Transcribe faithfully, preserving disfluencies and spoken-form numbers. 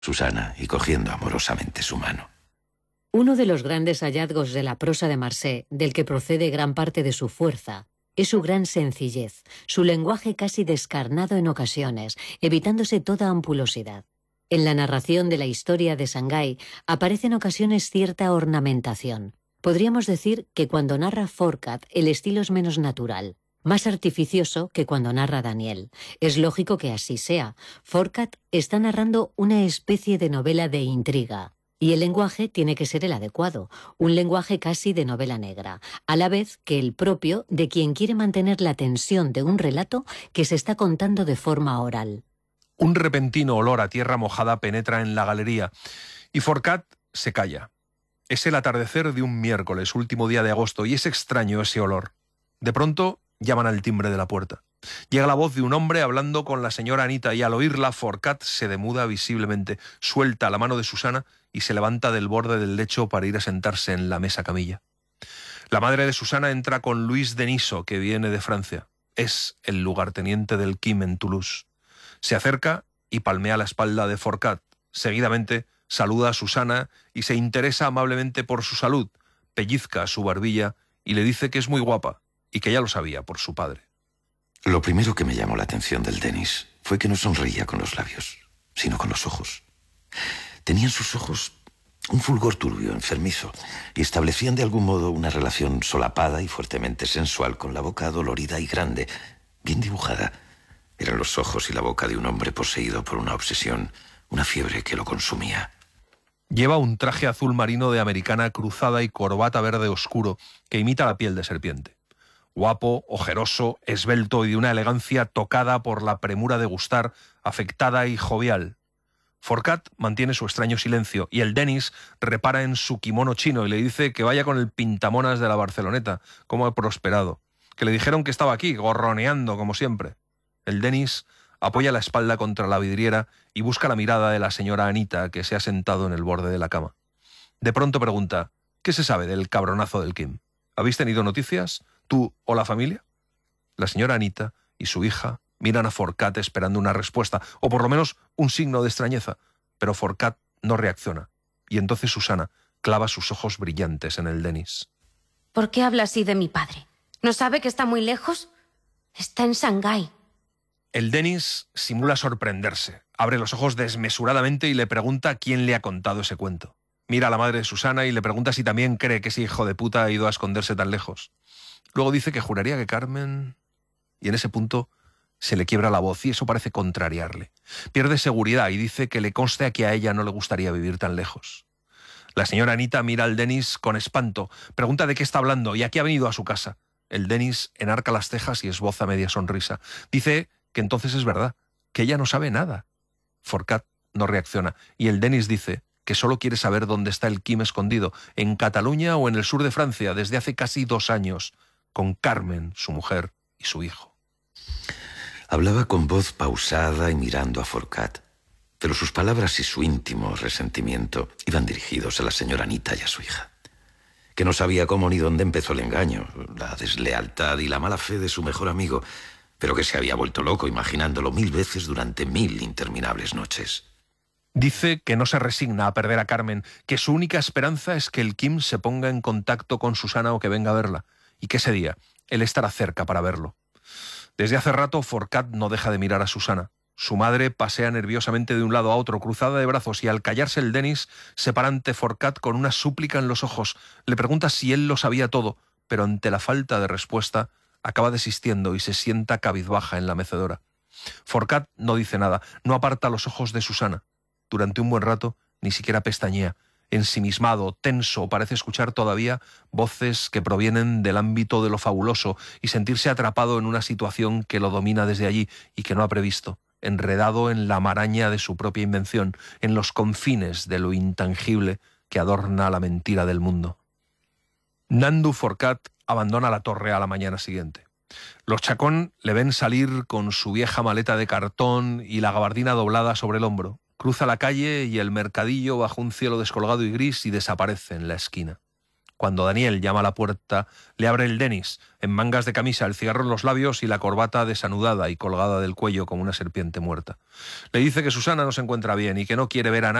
Susana, y cogiendo amorosamente su mano. Uno de los grandes hallazgos de la prosa de Marsay, del que procede gran parte de su fuerza, es su gran sencillez, su lenguaje casi descarnado en ocasiones, evitándose toda ampulosidad. En la narración de la historia de Shanghái aparece en ocasiones cierta ornamentación. Podríamos decir que cuando narra Fourcade el estilo es menos natural, más artificioso que cuando narra Daniel. Es lógico que así sea. Fourcade está narrando una especie de novela de intriga, y el lenguaje tiene que ser el adecuado, un lenguaje casi de novela negra, a la vez que el propio de quien quiere mantener la tensión de un relato que se está contando de forma oral. Un repentino olor a tierra mojada penetra en la galería y Fourcade se calla. Es el atardecer de un miércoles, último día de agosto, y es extraño ese olor. De pronto llaman al timbre de la puerta. Llega la voz de un hombre hablando con la señora Anita y al oírla Fourcade se demuda visiblemente, suelta la mano de Susana y se levanta del borde del lecho para ir a sentarse en la mesa camilla. La madre de Susana entra con Luis de Niso, que viene de Francia. Es el lugarteniente del Kim en Toulouse. Se acerca y palmea la espalda de Fourcade. Seguidamente saluda a Susana y se interesa amablemente por su salud, pellizca su barbilla y le dice que es muy guapa y que ya lo sabía por su padre. Lo primero que me llamó la atención del Denis fue que no sonreía con los labios, sino con los ojos. Tenían sus ojos un fulgor turbio, enfermizo, y establecían de algún modo una relación solapada y fuertemente sensual con la boca dolorida y grande, bien dibujada. Eran los ojos y la boca de un hombre poseído por una obsesión, una fiebre que lo consumía. Lleva un traje azul marino de americana cruzada y corbata verde oscuro que imita la piel de serpiente. Guapo, ojeroso, esbelto y de una elegancia tocada por la premura de gustar, afectada y jovial. Fourcade mantiene su extraño silencio y el Denis repara en su kimono chino y le dice que vaya con el pintamonas de la Barceloneta, cómo ha prosperado, que le dijeron que estaba aquí, gorroneando como siempre. El Denis apoya la espalda contra la vidriera y busca la mirada de la señora Anita, que se ha sentado en el borde de la cama. De pronto pregunta, ¿qué se sabe del cabronazo del Kim? ¿Habéis tenido noticias, tú o la familia? La señora Anita y su hija miran a Fourcade esperando una respuesta, o por lo menos un signo de extrañeza, pero Fourcade no reacciona, y entonces Susana clava sus ojos brillantes en el Denis. ¿Por qué habla así de mi padre? ¿No sabe que está muy lejos? Está en Shanghái. El Denis simula sorprenderse, abre los ojos desmesuradamente y le pregunta quién le ha contado ese cuento. Mira a la madre de Susana y le pregunta si también cree que ese hijo de puta ha ido a esconderse tan lejos. Luego dice que juraría que Carmen... Y en ese punto se le quiebra la voz y eso parece contrariarle. Pierde seguridad y dice que le consta que a ella no le gustaría vivir tan lejos. La señora Anita mira al Denis con espanto, pregunta de qué está hablando y a qué ha venido a su casa. El Denis enarca las cejas y esboza media sonrisa. Dice que entonces es verdad, que ella no sabe nada. Fourcade no reacciona y el Denis dice que solo quiere saber dónde está el Kim escondido, en Cataluña o en el sur de Francia, desde hace casi dos años, con Carmen, su mujer, y su hijo. Hablaba con voz pausada y mirando a Fourcade, pero sus palabras y su íntimo resentimiento iban dirigidos a la señora Anita y a su hija, que no sabía cómo ni dónde empezó el engaño, la deslealtad y la mala fe de su mejor amigo, pero que se había vuelto loco imaginándolo mil veces durante mil interminables noches. Dice que no se resigna a perder a Carmen, que su única esperanza es que el Kim se ponga en contacto con Susana o que venga a verla, y que ese día él estará cerca para verlo. Desde hace rato Fourcade no deja de mirar a Susana. Su madre pasea nerviosamente de un lado a otro, cruzada de brazos, y al callarse el Denis se para ante Fourcade con una súplica en los ojos. Le pregunta si él lo sabía todo, pero ante la falta de respuesta acaba desistiendo y se sienta cabizbaja en la mecedora. Fourcade no dice nada, no aparta los ojos de Susana. Durante un buen rato ni siquiera pestañea. Ensimismado, tenso, parece escuchar todavía voces que provienen del ámbito de lo fabuloso y sentirse atrapado en una situación que lo domina desde allí y que no ha previsto, enredado en la maraña de su propia invención, en los confines de lo intangible que adorna la mentira del mundo. Nandu Fourcade abandona la torre a la mañana siguiente. Los Chacón le ven salir con su vieja maleta de cartón y la gabardina doblada sobre el hombro. Cruza la calle y el mercadillo bajo un cielo descolgado y gris y desaparece en la esquina. Cuando Daniel llama a la puerta, le abre el Denis, en mangas de camisa, el cigarro en los labios y la corbata desanudada y colgada del cuello como una serpiente muerta. Le dice que Susana no se encuentra bien y que no quiere ver a nadie